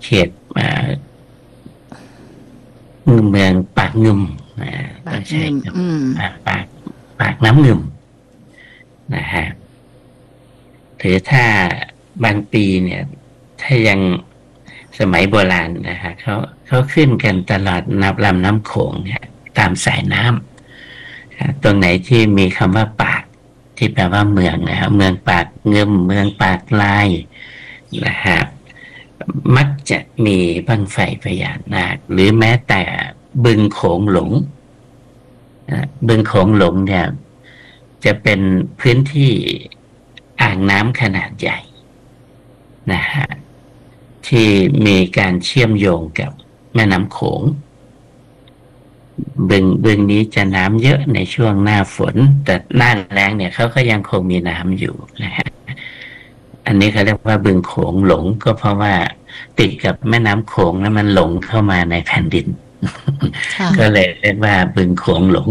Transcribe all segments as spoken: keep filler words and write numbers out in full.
เขตเมืองปากงึมต้องใช้ปากปากน้ำงึมนะฮะหรือถ้าบางปีเนี่ยถ้ายังสมัยโบราณนะฮะเขาเขาขึ้นกันตลอดนับลำน้ำโขงเนี่ยตามสายน้ำตรงไหนที่มีคำว่าปากที่แปลว่าเมืองนะครับเมืองปากเงึมเมืองปากลายนะฮะมักจะมีบั้งไฟพญานาคหรือแม้แต่บึงโขงหลงบึงโขงหลงเนี่ยจะเป็นพื้นที่อ่างน้ำขนาดใหญ่นะฮะที่มีการเชื่อมโยงกับแม่น้ำโขงบึงบึงนี้จะน้ำเยอะในช่วงหน้าฝนแต่หน้าแล้งเนี่ยเขาก็ยังคงมีน้ำอยู่นะฮะอันนี้เขาเรียกว่าบึงโขงหลงก็เพราะว่าติดกับแม่น้ำโขงแล้วมันหลงเข้ามาในแผ่นดิน ก็เลยเรียกว่าบึงโขงหลง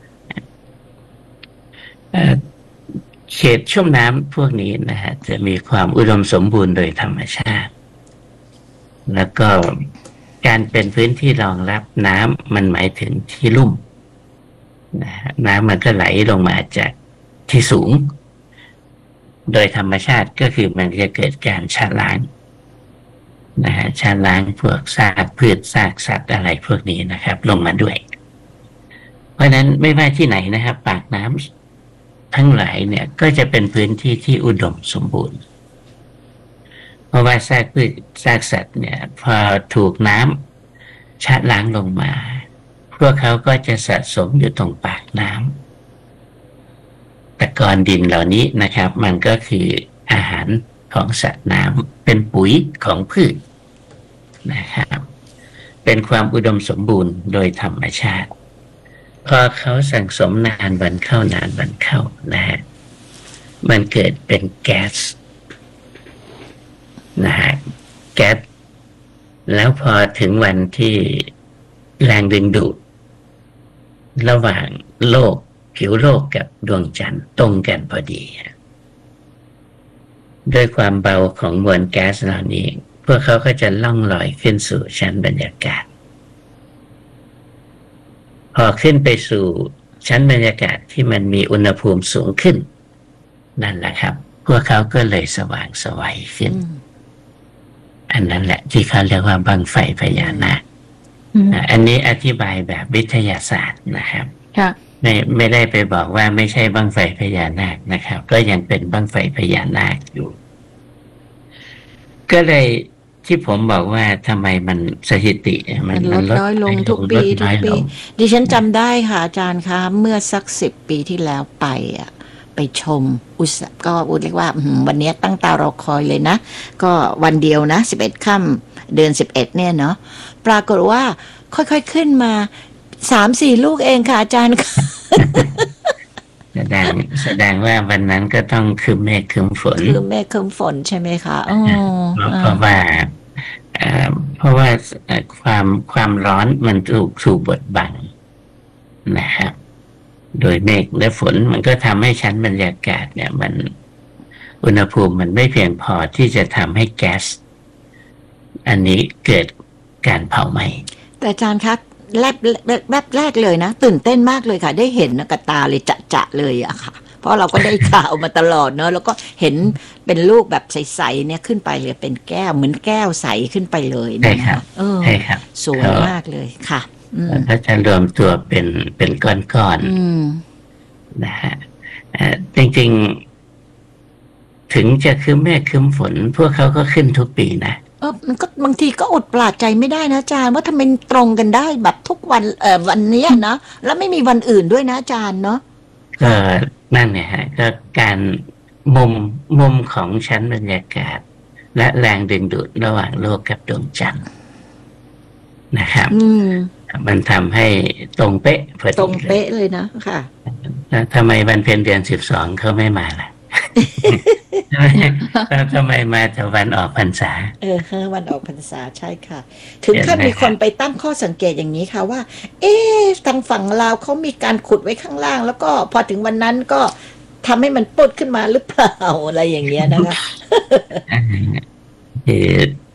เขตชุ่มน้ำพวกนี้นะฮะจะมีความอุดมสมบูรณ์โดยธรรมชาติแล้วก็การเป็นพื้นที่รองรับน้ำมันหมายถึงที่ลุ่มนะฮะน้ำมันก็ไหลลงมาจากที่สูงโดยธรรมชาติก็คือมันจะเกิดการชะล้างนะฮะชะล้างพวกซากพืชซากสัตว์อะไรพวกนี้นะครับลงมาด้วยเพราะฉะนั้นไม่ว่าที่ไหนนะครับปากน้ำทั้งหลายเนี่ยก็จะเป็นพื้นที่ที่อุดมสมบูรณ์เพราะว่าซากพืชซากสัตว์เนี่ยพอถูกน้ำชะล้างลงมาพวกเขาก็จะสะสมอยู่ตรงปากน้ำตะกอนดินเหล่านี้นะครับมันก็คืออาหารของสัตว์น้ำเป็นปุ๋ยของพืชนะครับเป็นความอุดมสมบูรณ์โดยธรรมชาติพอเขาสั่งสมนานวันเข้านานวันเข้านะฮะมันเกิดเป็นแก๊สนะฮะแก๊สแล้วพอถึงวันที่แรงดึงดูดระหว่างโลกผิวโลกกับดวงจันทร์ตรงกันพอดีด้วยความเบาของมวลแก๊สเหล่านี้พวกเขาก็จะล่องลอยขึ้นสู่ชั้นบรรยากาศพอขึ้นไปสู่ชั้นบรรยากาศที่มันมีอุณหภูมิสูงขึ้นนั่นแหละครับพวกเขาก็เลยสว่างไสวขึ้นอันนั้นแหละที่เขาเรียกว่าบั้งไฟพญานาคอันนี้อธิบายแบบวิทยาศาสตร์นะครับไม่ไม่ได้ไปบอกว่าไม่ใช่บั้งไฟพญานาคนะครับก็ยังเป็นบั้งไฟพญานาคอยู่ก็เลยที่ผมบอกว่าทำไมมันสถิติมันลดน้อยลงทุกปีทุกปีดิฉันจำได้ค่ะอาจารย์คะเมื่อสักสิบปีที่แล้วไปอ่ะไปชมอุตสาก็อุเรียกว่าวันนี้ตั้งตารอคอยเลยนะก็วันเดียวนะสิบเอ็ดค่ำเดือนสิบเอ็ดเนี่ยเนาะปรากฏว่าค่อยๆขึ้นมาสามสี่ลูกเองค่ะอาจารย์ค่ะแสดงแสดงว่าวันนั้นก็ต้องคืมเมฆคืมฝนคืมเมฆคืมฝนใช่ไหมคะอ๋อเพราะว่าเพราะว่าความความร้อนมันถูกถูกบดบังนะครับโดยเมฆและฝนมันก็ทำให้ชั้นบรรยากาศเนี่ยมันอุณหภูมิมันไม่เพียงพอที่จะทำให้แก๊สอันนี้เกิดการเผาไหม้แต่อาจารย์คะแรกแรกแรกเลยนะตื่นเต้นมากเลยค่ะได้เห็นกระตาเลยจะจะเลยอะค่ะเพราะเราก็ได้ข่าวมาตลอดเนอะแล้วก็เห็นเป็นลูกแบบใสๆเนี่ยขึ้นไปเลยเป็นแก้วเหมือนแก้วใสขึ้นไปเลยนะคะเออสวยมากเลยค่ะก็จะรวมตัวเป็นเป็นก้อนๆนะฮะจริงๆถึงจะคืมเมฆคืมฝนพวกเขาก็ขึ้นทุกปีนะเออมันก็บางทีก็อดปลาดใจไม่ได้นะอาจารย์ว่าทำไมตรงกันได้แบบทุกวันเอ่อวันนี้นะแล้วไม่มีวันอื่นด้วยนะอาจารย์เนาะก็นั่นไงฮะก็การมุมมุมของชั้นบรรยากาศและแรงดึงดูดระหว่างโลกกับดวงจันทร์นะครับมันทำให้ตรงเป๊ะพอดีตรงเป๊ะเลยนะค่ะแล้วทำไมวันเพ็ญเดือนสิบสองเขาไม่มาล่ะแล้วทำไมมาแต่วันออกพรรษาเออวันออกพรรษาใช่ค่ะถึงขั้นมีคนไปตั้งข้อสังเกตอย่างนี้ค่ะว่าเอ๊ะทางฝั่งลาวเขามีการขุดไว้ข้างล่างแล้วก็พอถึงวันนั้นก็ทำให้มันปุดขึ้นมาหรือเปล่าอะไรอย่างเงี้ยนะคะคือ